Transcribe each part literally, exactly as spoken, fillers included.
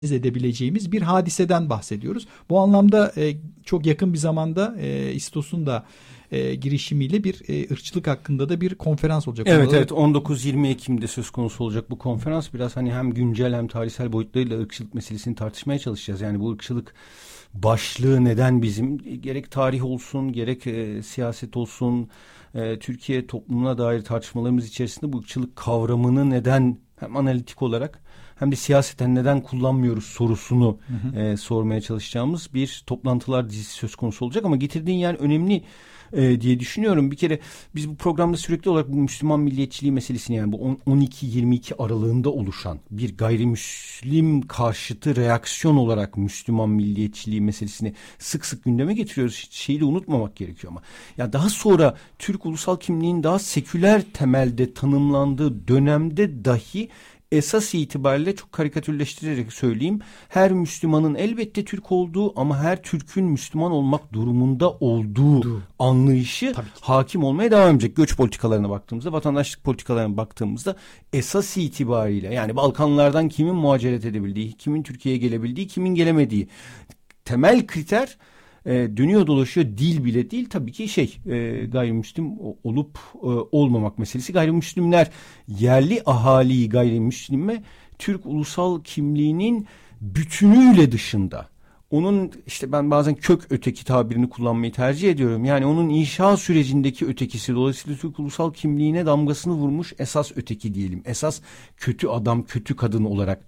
edebileceğimiz bir hadiseden bahsediyoruz. Bu anlamda e, çok yakın bir zamanda e, İstos'un da e, girişimiyle bir e, ırkçılık hakkında da bir konferans olacak. Evet Orada evet on dokuz yirmi Ekim'de söz konusu olacak bu konferans. Biraz hani hem güncel hem tarihsel boyutlarıyla ırkçılık meselesini tartışmaya çalışacağız. Yani bu ırkçılık başlığı neden bizim, gerek tarih olsun gerek e, siyaset olsun, e, Türkiye toplumuna dair tartışmalarımız içerisinde bu ırkçılık kavramını neden hem analitik olarak hem de siyaseten neden kullanmıyoruz sorusunu hı hı. E, sormaya çalışacağımız bir toplantılar dizisi söz konusu olacak. Ama getirdiğin yer önemli e, diye düşünüyorum. Bir kere biz bu programda sürekli olarak bu Müslüman milliyetçiliği meselesini, yani bu on iki yirmi iki aralığında oluşan bir gayrimüslim karşıtı reaksiyon olarak Müslüman milliyetçiliği meselesini sık sık gündeme getiriyoruz. Şeyi de unutmamak gerekiyor ama. Ya daha sonra Türk ulusal kimliğin daha seküler temelde tanımlandığı dönemde dahi esas itibariyle, çok karikatürleştirerek söyleyeyim, her Müslümanın elbette Türk olduğu ama her Türk'ün Müslüman olmak durumunda olduğu Dur. anlayışı hakim olmaya devam edecek. Göç politikalarına baktığımızda, vatandaşlık politikalarına baktığımızda esas itibariyle, yani Balkanlardan kimin muhaciret edebildiği, kimin Türkiye'ye gelebildiği, kimin gelemediği temel kriter E, dönüyor dolaşıyor, dil bile değil tabii ki şey e, gayrimüslim olup e, olmamak meselesi. Gayrimüslimler yerli ahaliyi gayrimüslime Türk ulusal kimliğinin bütünüyle dışında, onun işte ben bazen kök öteki tabirini kullanmayı tercih ediyorum. Yani onun inşa sürecindeki ötekisi, dolayısıyla Türk ulusal kimliğine damgasını vurmuş esas öteki diyelim. Esas kötü adam, kötü kadın olarak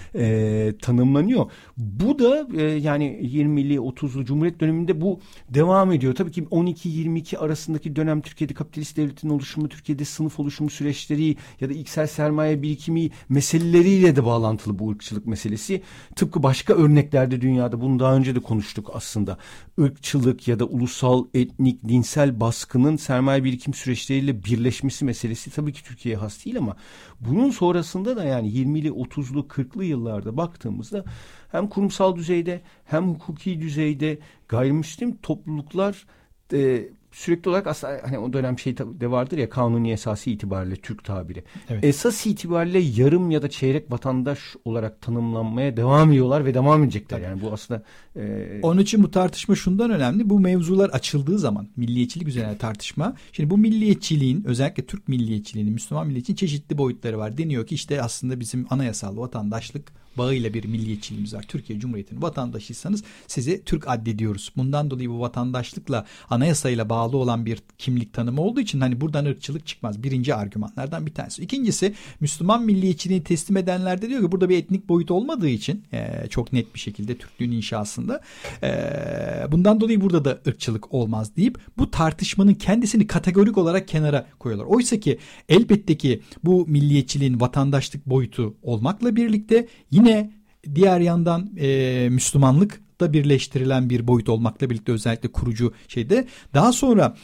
E, tanımlanıyor. Bu da e, yani yirmili otuzlu Cumhuriyet döneminde bu devam ediyor. Tabii ki on iki yirmi iki arasındaki dönem Türkiye'de kapitalist devletin oluşumu, Türkiye'de sınıf oluşumu süreçleri ya da ilksel sermaye birikimi meseleleriyle de bağlantılı bu ırkçılık meselesi. Tıpkı başka örneklerde dünyada, bunu daha önce de konuştuk aslında. Irkçılık ya da ulusal, etnik, dinsel baskının sermaye birikim süreçleriyle birleşmesi meselesi tabii ki Türkiye'ye has değil ama bunun sonrasında da, yani yirmili otuzlu kırklı yıllarda baktığımızda hem kurumsal düzeyde hem hukuki düzeyde gayrimüslim topluluklar e, sürekli olarak, aslında hani o dönem şey de vardır ya, kanuni esası itibariyle Türk tabiri. Evet. Esas itibariyle yarım ya da çeyrek vatandaş olarak tanımlanmaya devam ediyorlar ve devam edecekler. Tabii. Yani bu aslında e... onun için bu tartışma şundan önemli. Bu mevzular açıldığı zaman milliyetçilik üzerine tartışma. Şimdi bu milliyetçiliğin, özellikle Türk milliyetçiliğinin, Müslüman milliyetçiliğin çeşitli boyutları var. Deniyor ki işte aslında bizim anayasal vatandaşlık bağıyla bir milliyetçiliğimiz var. Türkiye Cumhuriyeti'nin vatandaşıysanız sizi Türk addediyoruz. Bundan dolayı bu vatandaşlıkla, anayasayla bağlı olan bir kimlik tanımı olduğu için hani buradan ırkçılık çıkmaz. Birinci argümanlardan bir tanesi. İkincisi, Müslüman milliyetçiliğini teslim edenler de diyor ki burada bir etnik boyut olmadığı için e, çok net bir şekilde Türklüğün inşasında e, bundan dolayı burada da ırkçılık olmaz deyip bu tartışmanın kendisini kategorik olarak kenara koyuyorlar. Oysa ki elbette ki bu milliyetçiliğin vatandaşlık boyutu olmakla birlikte yine diğer yandan e, Müslümanlık da birleştirilen bir boyut olmakla birlikte, özellikle kurucu şeyde. Daha sonra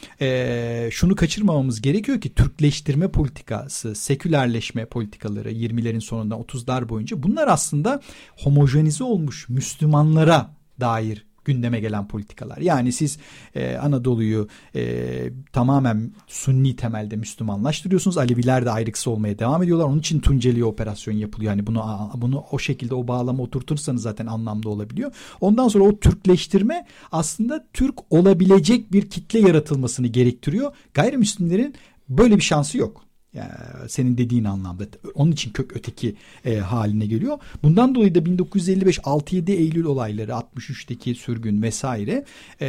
e, şunu kaçırmamamız gerekiyor ki Türkleştirme politikası, sekülerleşme politikaları yirmilerin sonundan otuzlar boyunca, bunlar aslında homojenize olmuş Müslümanlara dair gündeme gelen politikalar. Yani siz e, Anadolu'yu e, tamamen Sunni temelde Müslümanlaştırıyorsunuz. Aleviler de ayrıksı olmaya devam ediyorlar. Onun için Tunceli operasyon yapılıyor. Yani bunu bunu o şekilde, o bağlama oturtursanız zaten anlamda olabiliyor. Ondan sonra o Türkleştirme aslında Türk olabilecek bir kitle yaratılmasını gerektiriyor. Gayrimüslimlerin böyle bir şansı yok. Yani senin dediğin anlamda. Onun için kök öteki e, haline geliyor. Bundan dolayı da bin dokuz yüz elli beş altı yedi Eylül olayları, altmış üçteki sürgün vesaire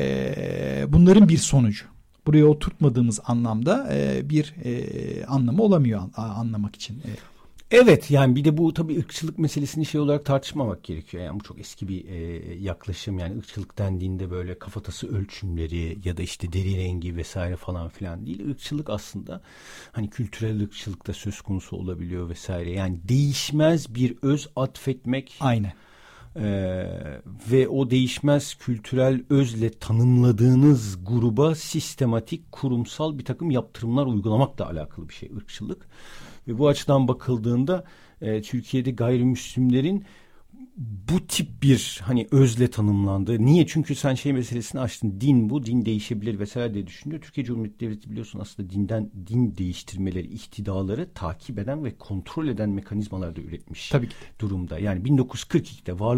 e, bunların bir sonucu. Buraya oturtmadığımız anlamda e, bir e, anlamı olamıyor a, anlamak için. E. Evet, yani bir de bu tabii ırkçılık meselesini şey olarak tartışmamak gerekiyor. Yani bu çok eski bir e, yaklaşım. Yani ırkçılık dendiğinde böyle kafatası ölçümleri ya da işte deri rengi vesaire falan filan değil. Irkçılık aslında hani kültürel ırkçılık da söz konusu olabiliyor vesaire. Yani değişmez bir öz atfetmek. Aynen. Ee, ve o değişmez kültürel özle tanımladığınız gruba sistematik, kurumsal bir takım yaptırımlar uygulamakla alakalı bir şey ırkçılık. Ve bu açıdan bakıldığında e, Türkiye'de gayrimüslimlerin bu tip bir hani özle tanımlandı. Niye? Çünkü sen şey meselesini açtın. Din bu, din değişebilir vesaire diye düşünüyor. Türkiye Cumhuriyeti Devleti biliyorsun aslında dinden din değiştirmeleri, ihtidaları takip eden ve kontrol eden mekanizmalar da üretmiş Tabii ki. durumda. Yani bin dokuz yüz kırk ikide varlık